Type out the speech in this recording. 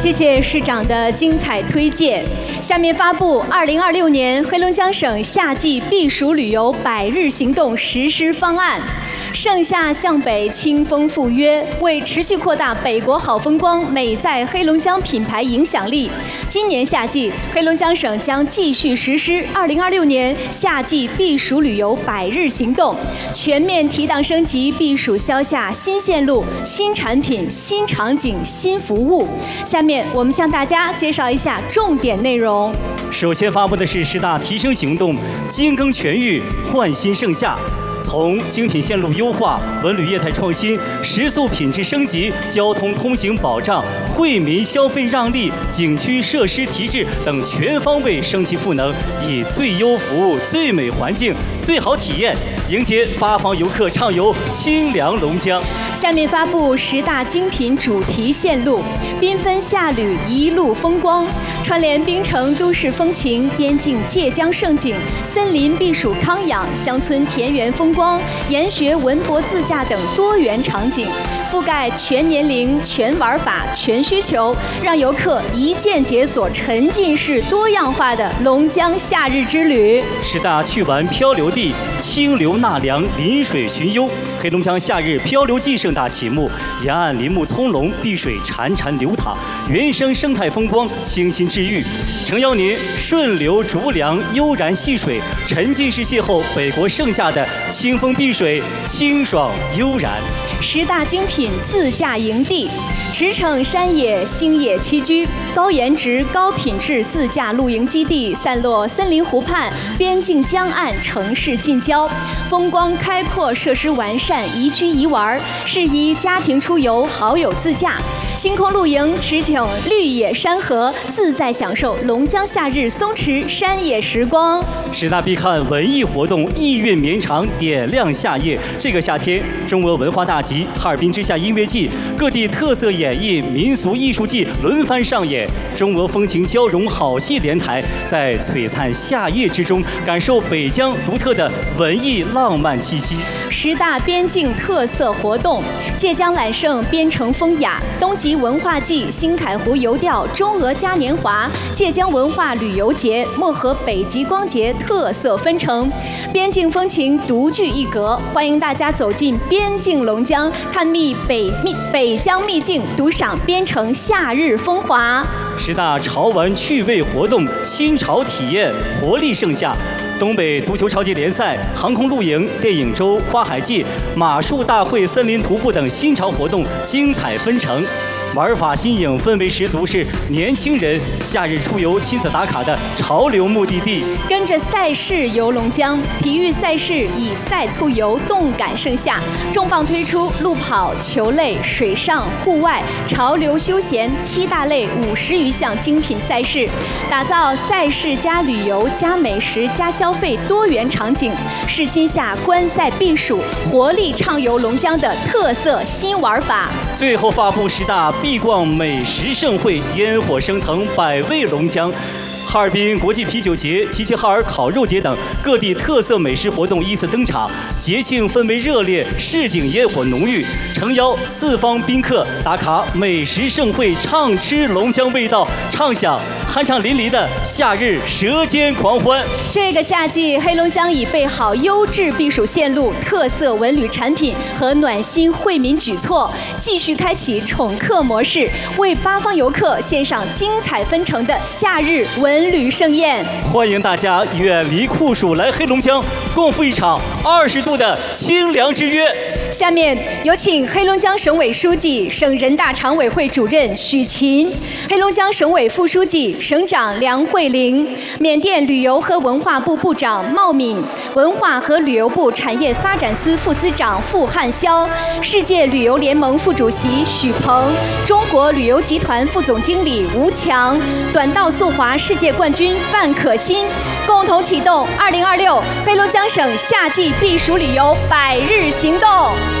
谢谢市长的精彩推介。下面发布2026年黑龙江省夏季避暑旅游100日行动实施方案。盛夏向北，清风赴约，为持续扩大北国好风光美在黑龙江品牌影响力，今年夏季，黑龙江省将继续实施2026年夏季避暑旅游100日行动，全面提档升级避暑消夏新线路、新产品、新场景、新服务。下面我们向大家介绍一下重点内容。 首先发布的是10大提升行动，精耕全域，焕新盛夏。从精品线路优化、文旅业态创新、食宿品质升级、交通通行保障、惠民消费让利、景区设施提质等全方位升级赋能，以最优服务、最美环境、最好体验，迎接八方游客畅游清凉龙江。 下面发布10大精品主题线路，缤纷夏旅一路风光，串联槟城都市风情、边境界江胜景、森林避暑康养、乡村田园风光、研学文博自驾等多元场景，覆盖全年龄、全玩法、全需求，让游客一键解锁沉浸式多样化的龙江夏日之旅。 10大去玩漂流地，清流纳凉，临水寻幽。黑龙江夏日漂流季盛大启幕，沿岸林木葱茏，碧水潺潺流淌，原生生态风光清新治愈。诚邀您顺流逐凉，悠然戏水，沉浸式邂逅北国盛夏的清风碧水，清爽悠然。 10大精品自驾营地，驰骋山野，星野栖居，高颜值、高品质自驾露营基地散落森林湖畔、边境江岸、城市近郊，风光开阔，设施完善，宜居宜玩，适宜家庭出游、好友自驾。星空露营，驰骋绿野山河，自在享受龙江夏日松弛山野时光。 10大必看文艺活动，意蕴绵长，点亮夏夜。这个夏天，中俄文化大集、哈尔滨之夏音乐季、各地特色演绎、民俗艺术季轮番上演，中俄风情交融，好戏连台，在璀璨夏夜之中，感受北疆独特的文艺浪漫气息。 10大边境特色活动，界江揽胜，边城风雅，东极文化季、新凯湖游钓、中俄嘉年华、界江文化旅游节、漠河北极光节特色纷呈，边境风情独具一格。欢迎大家走进边境龙江，探秘北疆秘境，独赏边城夏日风华。 10大潮玩趣味活动，新潮体验，活力盛夏。东北足球超级联赛、航空露营、电影周、花海季、马术大会、森林徒步等新潮活动精彩纷呈。玩法新颖，氛围十足，是年轻人夏日出游亲子打卡的潮流目的地。 跟着赛事游龙江，体育赛事以赛促游，动感盛夏。重磅推出路跑、球类、水上、户外、潮流休闲7大类50余项精品赛事，打造赛事加旅游加美食加消费多元场景，是今夏观赛避暑、活力畅游龙江的特色新玩法。 最后发布10大必逛美食盛会，烟火升腾，百味龙江。哈尔滨国际啤酒节、齐齐哈尔烤肉节等各地特色美食活动依次登场，节庆氛围热烈，市井烟火浓郁。诚邀4方宾客打卡美食盛会，畅吃龙江味道，畅享酣畅淋漓的夏日舌尖狂欢。 这个夏季，黑龙江已备好优质避暑线路、特色文旅产品和暖心惠民举措，继续开启宠客模式，为八方游客献上精彩纷呈的夏日文旅盛宴。 欢迎大家远离酷暑来黑龙江，共赴一场20度的清凉之约。 下面有请黑龙江省委书记、省人大常委会主任许勤，黑龙江省委副书记、省长梁慧玲，缅甸旅游和文化部部长茂敏，文化和旅游部产业发展司副司长傅汉霄，世界旅游联盟副主席许鹏，中国旅游集团副总经理吴强，短道速滑世界冠军范可欣，共同启动2026黑龙江省夏季避暑旅游100日行动。